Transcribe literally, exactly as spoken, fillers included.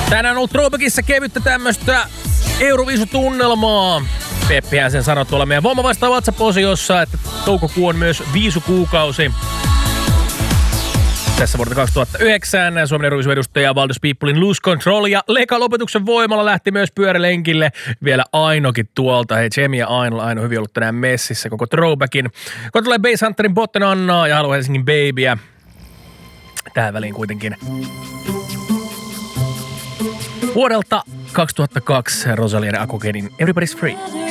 Tänään on ollut Throwbackissa kevyttä tämmöstä Euroviisutunnelmaa. Peppihän sen sanoi tuolla meidän Voima vastaa WhatsApp-osiossa, että toukokuu on myös viisukuukausi. Tässä vuodelta kaksituhattayhdeksän Suomen Euroviisu-edustaja Valdez Peoplein Lose Control ja Leka-lopetuksen voimalla lähti myös pyörälenkille. Vielä Ainokin tuolta. Hei, Jamie ja Aino, Aino hyvin ollut tänään messissä koko Throwbackin. Kun tulee Bass Hunterin Botten Annaa ja Halo Helsingin Babyä. Tähän väliin kuitenkin vuodelta kaksituhattakaksi Rosalien Akukenin Everybody's Free.